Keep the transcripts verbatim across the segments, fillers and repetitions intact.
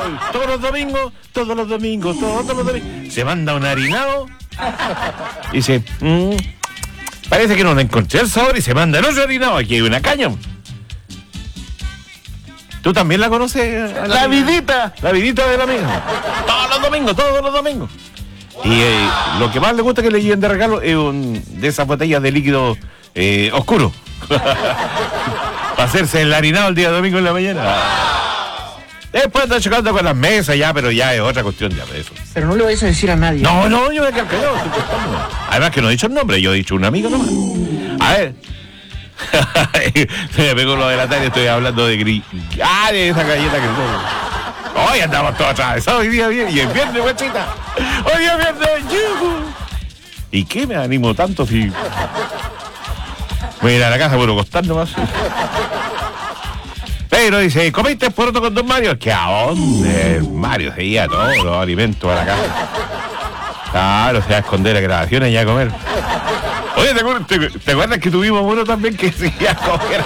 todos los domingos, todos los domingos, todos los domingos. Se manda un harinado y dice, mmm, parece que no le encontré el sabor y se manda el otro harinado. Aquí hay una caña. ¿Tú también la conoces? La, la vidita. La vidita de la amiga. Todos los domingos, todos los domingos. Y eh, lo que más le gusta que le lleven de regalo es un, de esas botellas de líquido eh, oscuro. Para hacerse el harinado el día domingo en la mañana. Después anda chocando con las mesas ya, pero ya es otra cuestión ya de eso. Pero no le vais a decir a nadie. No, no, yo me quedo callado. Además que no he dicho el nombre, yo he dicho un amigo nomás. A ver. Se me pegó lo de la tarde, estoy hablando de gris. Ah, de esa galleta que no. Hoy andamos todos atravesados, hoy día bien, y el viernes, guachita. Hoy día viernes, yuhu. ¿Y qué me animo tanto si voy a ir a la casa por costar nomás? Pero dice, ¿comiste poroto con don Mario? ¿Qué a dónde? Mario se iba todos los alimentos a la casa. Claro, se va a esconder las grabaciones y a comer. Oye, ¿te acuerdas, te, ¿te acuerdas que tuvimos uno también que se iba a comer?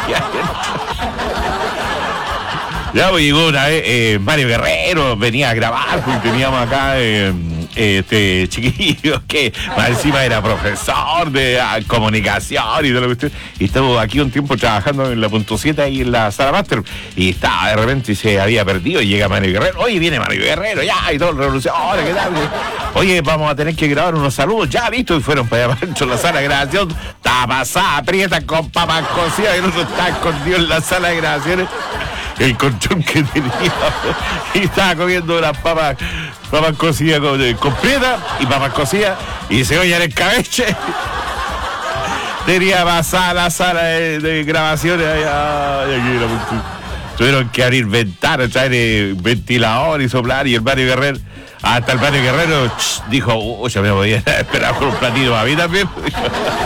Ya, pues llegó una vez eh, Mario Guerrero, venía a grabar, porque teníamos acá eh, este chiquillo que más encima era profesor de uh, comunicación y de lo que usted. Y estuvo aquí un tiempo trabajando en la punto siete y en la sala máster. Y estaba de repente y se había perdido. Y llega Mario Guerrero. Oye, viene Mario Guerrero, ya, y todo el revolución. Hola, ¿qué tal? Oye, vamos a tener que grabar unos saludos. Ya, listo. Y fueron para allá para la sala de grabación. Estaba pasada, aprieta con papas cocidas. Y el otro estaba escondido en la sala de grabaciones. El colchón que tenía y estaba comiendo las papas papas cocidas con, eh, con prieta y papas cocidas y se oye en el cabeche. Tenía pasada la sala de, de grabaciones allá, y aquí la, tuvieron que abrir ventanas, traer eh, ventilador y soplar, y el Mario Guerrero, hasta el Mario Guerrero ch, dijo, uy, ya me podía esperar con un platito para mí también.